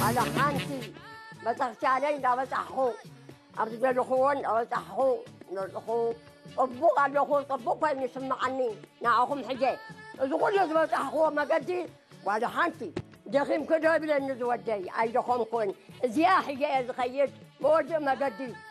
على حانتي بتغش علينا بتحو أرجع لخون أو تحو لخو طبوق على لخو طبوق فين يسمعني نعهم حجة تقول لي بتحو ما قدي وعلى حانتي دخيم كده بلا نزود جاي أي لخون كون زياحي جاي خيط موجة ما قدي